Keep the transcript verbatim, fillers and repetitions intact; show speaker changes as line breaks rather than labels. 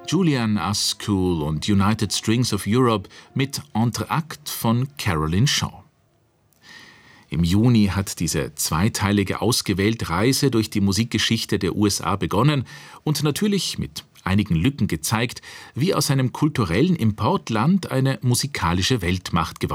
Julian Askew und United Strings of Europe mit Entr'acte von Caroline Shaw. Im Juni hat diese zweiteilige ausgewählte Reise durch die Musikgeschichte der U S A begonnen und natürlich mit einigen Lücken gezeigt, wie aus einem kulturellen Importland eine musikalische Weltmacht geworden